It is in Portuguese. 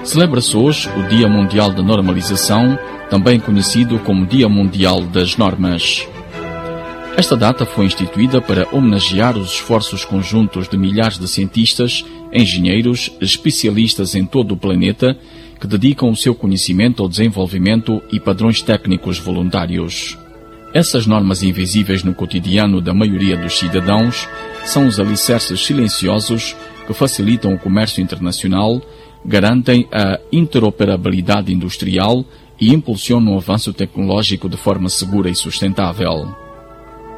Celebra-se hoje o Dia Mundial da Normalização, também conhecido como Dia Mundial das Normas. Esta data foi instituída para homenagear os esforços conjuntos de milhares de cientistas, engenheiros, especialistas em todo o planeta que dedicam o seu conhecimento ao desenvolvimento e padrões técnicos voluntários. Essas normas invisíveis no cotidiano da maioria dos cidadãos são os alicerces silenciosos que facilitam o comércio internacional, garantem a interoperabilidade industrial e impulsionam o avanço tecnológico de forma segura e sustentável.